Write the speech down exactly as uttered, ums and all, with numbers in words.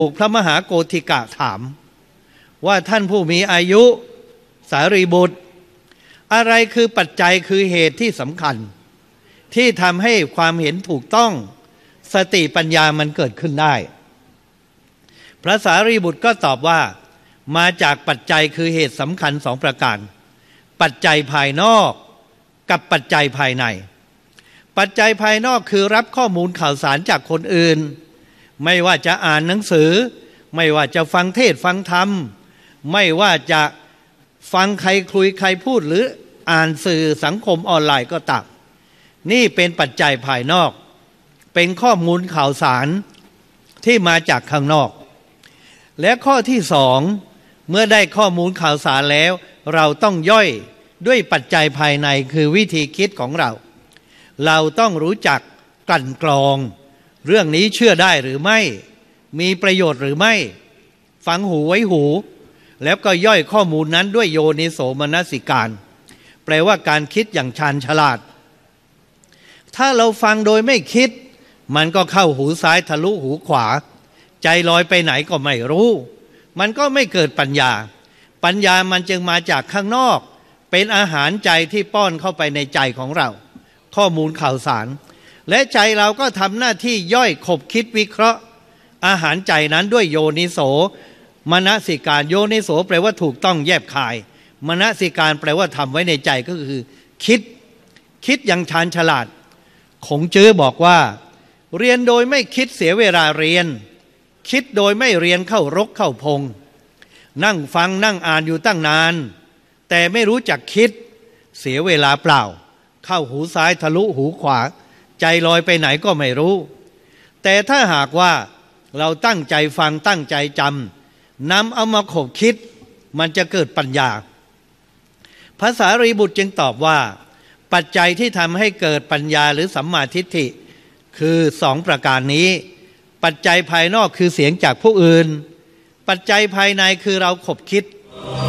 ถูกพระมหาโกฏิกะถามว่าท่านผู้มีอายุสารีบุตรอะไรคือปัจจัยคือเหตุที่สำคัญที่ทำให้ความเห็นถูกต้องสติปัญญามันเกิดขึ้นได้พระสารีบุตรก็ตอบว่ามาจากปัจจัยคือเหตุสำคัญสองประการปัจจัยภายนอกกับปัจจัยภายในปัจจัยภายนอกคือรับข้อมูลข่าวสารจากคนอื่นไม่ว่าจะอ่านหนังสือไม่ว่าจะฟังเทศน์ฟังธรรมไม่ว่าจะฟังใครคุยใครพูดหรืออ่านสื่อสังคมออนไลน์ก็ตามนี่เป็นปัจจัยภายนอกเป็นข้อมูลข่าวสารที่มาจากข้างนอกและข้อที่สองเมื่อได้ข้อมูลข่าวสารแล้วเราต้องย่อยด้วยปัจจัยภายในคือวิธีคิดของเราเราต้องรู้จักกลั่นกรองเรื่องนี้เชื่อได้หรือไม่มีประโยชน์หรือไม่ฟังหูไว้หูแล้วก็ย่อยข้อมูลนั้นด้วยโยนิโสมนสิการแปลว่าการคิดอย่างชาญฉลาดถ้าเราฟังโดยไม่คิดมันก็เข้าหูซ้ายทะลุหูขวาใจลอยไปไหนก็ไม่รู้มันก็ไม่เกิดปัญญาปัญญามันจึงมาจากข้างนอกเป็นอาหารใจที่ป้อนเข้าไปในใจของเราข้อมูลข่าวสารและใจเราก็ทำหน้าที่ย่อยขบคิดวิเคราะห์อาหารใจนั้นด้วยโยนิโสมนสิการโยนิโสแปลว่าถูกต้องแยบคายมนสิการแปลว่าทำไว้ในใจก็คือคิดคิดอย่างชาญฉลาดคงจื้อบอกว่าเรียนโดยไม่คิดเสียเวลาเรียนคิดโดยไม่เรียนเข้ารกเข้าพงนั่งฟังนั่งอ่านอยู่ตั้งนานแต่ไม่รู้จักคิดเสียเวลาเปล่าเข้าหูซ้ายทะลุหูขวาใจลอยไปไหนก็ไม่รู้แต่ถ้าหากว่าเราตั้งใจฟังตั้งใจจำนำเอามาขบคิดมันจะเกิดปัญญาพระสารีบุตรจึงตอบว่าปัจจัยที่ทำให้เกิดปัญญาหรือสัมมาทิฏฐิคือสองประการนี้ปัจจัยภายนอกคือเสียงจากผู้อื่นปัจจัยภายในคือเราขบคิด